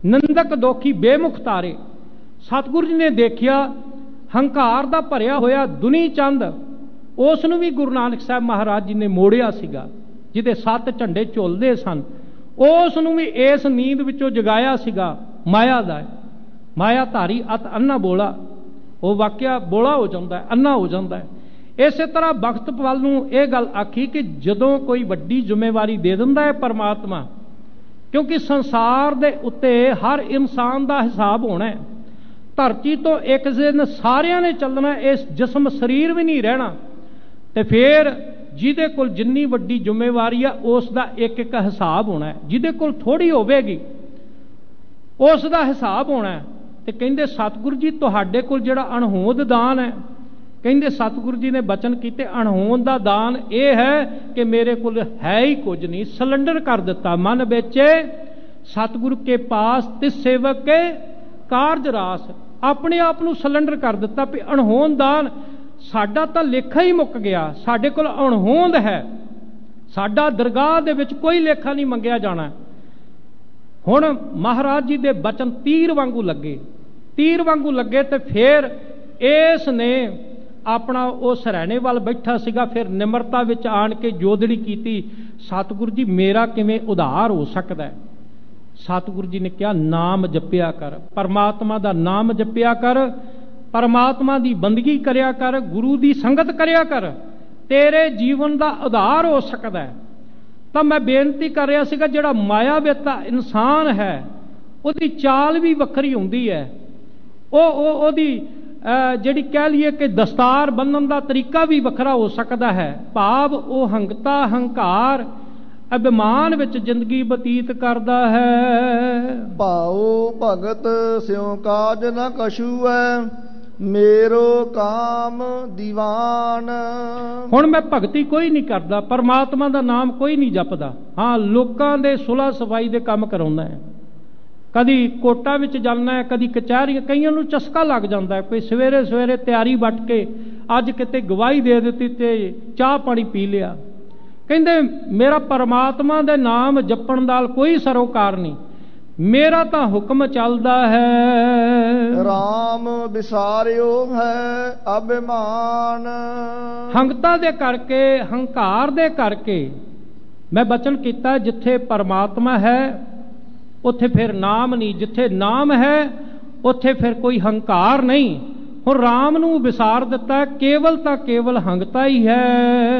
ਨਿੰਦਕ ਦੋਖੀ ਬੇਮੁਖ ਤਾਰੇ। ਸਤਿਗੁਰੂ ਜੀ ਨੇ ਦੇਖਿਆ ਹੰਕਾਰ ਦਾ ਭਰਿਆ ਹੋਇਆ ਦੁਨੀ ਚੰਦ, ਉਸ ਨੂੰ ਵੀ ਗੁਰੂ ਨਾਨਕ ਸਾਹਿਬ ਮਹਾਰਾਜ ਜੀ ਨੇ ਮੋੜਿਆ ਸੀਗਾ, ਜਿਹਦੇ 7 ਝੰਡੇ ਝੁੱਲਦੇ ਸਨ। ਉਸ ਨੂੰ ਵੀ ਇਸ ਨੀਂਦ ਵਿੱਚੋਂ ਜਗਾਇਆ ਸੀਗਾ ਮਾਇਆ ਦਾ। ਮਾਇਆ ਧਾਰੀ ਅਤ ਅੰਨਾ ਬੋਲਾ, ਉਹ ਵਾਕਿਆ ਬੋਲਾ ਹੋ ਜਾਂਦਾ, ਅੰਨਾ ਹੋ ਜਾਂਦਾ। ਇਸੇ ਤਰ੍ਹਾਂ ਬਖਤ ਵੱਲ ਨੂੰ ਇਹ ਗੱਲ ਆਖੀ ਕਿ ਜਦੋਂ ਕੋਈ ਵੱਡੀ ਜ਼ਿੰਮੇਵਾਰੀ ਦੇ ਦਿੰਦਾ ਹੈ ਪਰਮਾਤਮਾ, ਕਿਉਂਕਿ ਸੰਸਾਰ ਦੇ ਉੱਤੇ ਹਰ ਇਨਸਾਨ ਦਾ ਹਿਸਾਬ ਹੋਣਾ ਹੈ। ਧਰਤੀ ਤੋਂ ਇੱਕ ਦਿਨ ਸਾਰਿਆਂ ਨੇ ਚੱਲਣਾ, ਇਸ ਜਿਸਮ ਸਰੀਰ ਵੀ ਨਹੀਂ ਰਹਿਣਾ। ਤੇ ਫਿਰ ਜਿਹਦੇ ਕੋਲ ਜਿੰਨੀ ਵੱਡੀ ਜ਼ਿੰਮੇਵਾਰੀ ਆ ਉਸ ਦਾ ਇੱਕ ਇੱਕ ਹਿਸਾਬ ਹੋਣਾ ਹੈ। ਜਿਹਦੇ ਕੋਲ ਥੋੜੀ ਹੋਵੇਗੀ ਉਸ ਦਾ ਹਿਸਾਬ ਹੋਣਾ ਹੈ। ਤੇ ਕਹਿੰਦੇ ਸਤਿਗੁਰੂ ਜੀ ਤੁਹਾਡੇ ਕੋਲ ਜਿਹੜਾ ਅਣਹੋਂਦ ਦਾਨ ਹੈ, ਕਹਿੰਦੇ ਸਤਿਗੁਰੂ ਜੀ ਨੇ ਬਚਨ ਕੀਤੇ ਅਣਹੋਂਦ ਦਾ ਦਾਨ ਇਹ ਹੈ ਕਿ ਮੇਰੇ ਕੋਲ ਹੈ ਹੀ ਕੁਝ ਨਹੀਂ, ਸਿਲੰਡਰ ਕਰ ਦਿੱਤਾ। ਮਨ ਵੇਚੇ ਸਤਿਗੁਰੂ ਕੇ ਪਾਸ ਤਿਸ ਸੇਵਕ ਕੇ ਕਾਰਜ ਰਾਸ, ਆਪਣੇ ਆਪ ਨੂੰ ਸਿਲੰਡਰ ਕਰ ਦਿੱਤਾ ਵੀ ਅਣਹੋਂਦ ਦਾਨ ਸਾਡਾ ਤਾਂ ਲੇਖਾ ਹੀ ਮੁੱਕ ਗਿਆ, ਸਾਡੇ ਕੋਲ ਅਣਹੋਂਦ ਹੈ, ਸਾਡਾ ਦਰਗਾਹ ਦੇ ਵਿੱਚ ਕੋਈ ਲੇਖਾ ਨਹੀਂ ਮੰਗਿਆ ਜਾਣਾ। ਹੁਣ ਮਹਾਰਾਜ ਜੀ ਦੇ ਬਚਨ ਤੀਰ ਵਾਂਗੂ ਲੱਗੇ, ਤੀਰ ਵਾਂਗੂ ਲੱਗੇ। ਤੇ ਫਿਰ ਇਸ ਨੇ ਆਪਣਾ ਉਹ ਸਰੈਣੇ ਵੱਲ ਬੈਠਾ ਸੀਗਾ, ਫਿਰ ਨਿਮਰਤਾ ਵਿੱਚ ਆਣ ਕੇ ਜੋਦੜੀ ਕੀਤੀ, ਸਤਿਗੁਰੂ ਜੀ ਮੇਰਾ ਕਿਵੇਂ ਉਧਾਰ ਹੋ ਸਕਦਾ ਹੈ। ਸਤਿਗੁਰੂ ਜੀ ਨੇ ਕਿਹਾ ਨਾਮ ਜਪਿਆ ਕਰ, ਪਰਮਾਤਮਾ ਦਾ ਨਾਮ ਜਪਿਆ ਕਰ, ਪਰਮਾਤਮਾ ਦੀ ਬੰਦਗੀ ਕਰਿਆ ਕਰ, ਗੁਰੂ ਦੀ ਸੰਗਤ ਕਰਿਆ ਕਰ, ਤੇਰੇ ਜੀਵਨ ਦਾ ਉਧਾਰ ਹੋ ਸਕਦਾ ਹੈ। ਤਾਂ ਮੈਂ ਬੇਨਤੀ ਕਰ ਰਿਹਾ ਸੀਗਾ ਜਿਹੜਾ ਮਾਇਆਵੇਤਾ ਇਨਸਾਨ ਹੈ ਉਹਦੀ ਚਾਲ ਵੀ ਵੱਖਰੀ ਹੁੰਦੀ ਹੈ। ਉਹਦੀ ਜਿਹੜੀ ਕਹਿ ਲਈਏ ਕਿ ਦਸਤਾਰ ਬੰਨ੍ਹਣ ਦਾ ਤਰੀਕਾ ਵੀ ਵੱਖਰਾ ਹੋ ਸਕਦਾ ਹੈ। ਭਾਵ ਉਹ ਹੰਗਤਾ ਹੰਕਾਰ ਅਭਿਮਾਨ ਵਿੱਚ ਜ਼ਿੰਦਗੀ ਬਤੀਤ ਕਰਦਾ ਹੈ। ਭਾਉ ਭਗਤ ਸਿਉ ਕਾਜ ਨ ਕਛੂ ਹੈ, ਮੇਰੋ ਕਾਮ ਦੀਵਾਨ। ਹੁਣ ਮੈਂ ਭਗਤੀ ਕੋਈ ਨਹੀਂ ਕਰਦਾ, ਪਰਮਾਤਮਾ ਦਾ ਨਾਮ ਕੋਈ ਨਹੀਂ ਜਪਦਾ। ਹਾਂ, ਲੋਕਾਂ ਦੇ ਸੁਲ੍ਹਾ ਸਫਾਈ ਦੇ ਕੰਮ ਕਰਾਉਂਦਾ ਹੈ, ਕਦੀ ਕੋਟਾਂ ਵਿੱਚ ਜਾਂਦਾ ਹੈ, ਕਦੀ ਕਚਹਿਰੀਆਂ। ਕਈਆਂ ਨੂੰ ਚਸਕਾ ਲੱਗ ਜਾਂਦਾ ਹੈ, ਕੋਈ ਸਵੇਰੇ ਸਵੇਰੇ ਤਿਆਰੀ ਵੱਟ ਕੇ ਅੱਜ ਕਿਤੇ ਗਵਾਹੀ ਦੇ ਦਿੱਤੀ ਤੇ ਚਾਹ ਪਾਣੀ ਪੀ ਲਿਆ। ਕਹਿੰਦੇ ਮੇਰਾ ਪਰਮਾਤਮਾ ਦੇ ਨਾਮ ਜਪਣ ਨਾਲ ਕੋਈ ਸਰੋਕਾਰ ਨਹੀਂ, ਮੇਰਾ ਤਾਂ ਹੁਕਮ ਚੱਲਦਾ ਹੈ। ਰਾਮ ਵਿਸਾਰਿਓ ਹੈ ਅਭਿਮਾਨ। ਹੰਗਤਾ ਦੇ ਕਰਕੇ, ਹੰਕਾਰ ਦੇ ਕਰਕੇ ਮੈਂ ਬਚਨ ਕੀਤਾ ਜਿੱਥੇ ਪਰਮਾਤਮਾ ਹੈ ਉੱਥੇ ਫਿਰ ਨਾਮ ਨਹੀਂ, ਜਿੱਥੇ ਨਾਮ ਹੈ ਉੱਥੇ ਫਿਰ ਕੋਈ ਹੰਕਾਰ ਨਹੀਂ। ਹੁਣ ਰਾਮ ਨੂੰ ਵਿਸਾਰ ਦਿੱਤਾ, ਕੇਵਲ ਤਾਂ ਕੇਵਲ ਹੰਗਤਾ ਹੀ ਹੈ।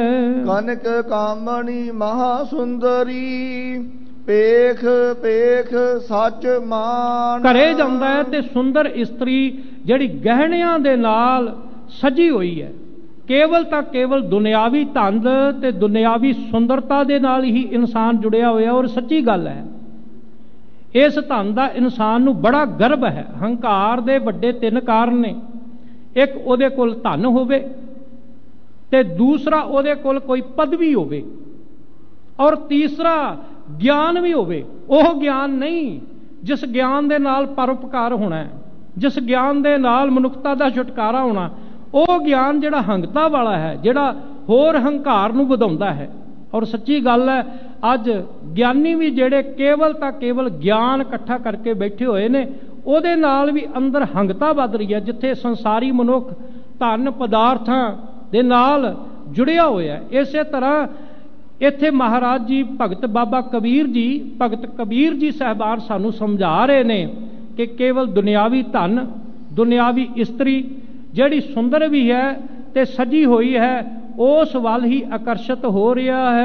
ਕਨਕ ਕਾਮਣੀ ਮਹਾ ਸੁੰਦਰੀ, ਪੇਖ ਪੇਖ ਸੱਚ ਮਾਨ। ਘਰੇ ਜਾਂਦਾ ਹੈ ਤੇ ਸੁੰਦਰ ਇਸਤਰੀ ਜਿਹੜੀ ਗਹਿਣਿਆਂ ਦੇ ਨਾਲ ਸਜੀ ਹੋਈ ਹੈ, ਕੇਵਲ ਤਾਂ ਕੇਵਲ ਦੁਨਿਆਵੀ ਧਨ ਤੇ ਦੁਨਿਆਵੀ ਸੁੰਦਰਤਾ ਦੇ ਨਾਲ ਹੀ ਇਨਸਾਨ ਜੁੜਿਆ ਹੋਇਆ। ਔਰ ਸੱਚੀ ਗੱਲ ਹੈ, ਇਸ ਧਨ ਦਾ ਇਨਸਾਨ ਨੂੰ ਬੜਾ ਗਰਵ ਹੈ। ਹੰਕਾਰ ਦੇ ਵੱਡੇ 3 ਕਾਰਨ ਨੇ। ਇੱਕ ਉਹਦੇ ਕੋਲ ਧਨ ਹੋਵੇ, ਤੇ ਦੂਸਰਾ ਉਹਦੇ ਕੋਲ ਕੋਈ ਪਦਵੀ ਹੋਵੇ, ਔਰ ਤੀਸਰਾ ਗਿਆਨ ਵੀ ਹੋਵੇ। ਉਹ ਗਿਆਨ ਨਹੀਂ ਜਿਸ ਗਿਆਨ ਦੇ ਨਾਲ ਪਰਉਪਕਾਰ ਹੋਣਾ ਹੈ, ਜਿਸ ਗਿਆਨ ਦੇ ਨਾਲ ਮਨੁੱਖਤਾ ਦਾ ਛੁਟਕਾਰਾ ਹੋਣਾ। ਉਹ ਗਿਆਨ ਜਿਹੜਾ ਹੰਗਤਾ ਵਾਲਾ ਹੈ, ਜਿਹੜਾ ਹੋਰ ਹੰਕਾਰ ਨੂੰ ਵਧਾਉਂਦਾ ਹੈ। ਔਰ ਸੱਚੀ ਗੱਲ ਹੈ, ਅੱਜ ਗਿਆਨੀ ਵੀ ਜਿਹੜੇ ਕੇਵਲ ਤਾਂ ਕੇਵਲ ਗਿਆਨ ਇਕੱਠਾ ਕਰਕੇ ਬੈਠੇ ਹੋਏ ਨੇ, ਉਹਦੇ ਨਾਲ ਵੀ ਅੰਦਰ ਹੰਗਤਾ ਵੱਧ ਰਹੀ ਹੈ। ਜਿੱਥੇ ਸੰਸਾਰੀ ਮਨੁੱਖ ਧਨ ਪਦਾਰਥਾਂ ਦੇ ਨਾਲ ਜੁੜਿਆ ਹੋਇਆ, ਇਸੇ ਤਰ੍ਹਾਂ ਇੱਥੇ ਮਹਾਰਾਜ ਜੀ ਭਗਤ ਬਾਬਾ ਕਬੀਰ ਜੀ, ਭਗਤ ਕਬੀਰ ਜੀ ਸਾਹਿਬਾਨ ਸਾਨੂੰ ਸਮਝਾ ਰਹੇ ਨੇ ਕਿ ਕੇਵਲ ਦੁਨਿਆਵੀ ਧਨ, ਦੁਨਿਆਵੀ ਇਸਤਰੀ ਜਿਹੜੀ ਸੁੰਦਰ ਵੀ ਹੈ ਤੇ ਸਜੀ ਹੋਈ ਹੈ, ਉਸ ਵੱਲ ਹੀ ਆਕਰਸ਼ਿਤ ਹੋ ਰਿਹਾ ਹੈ।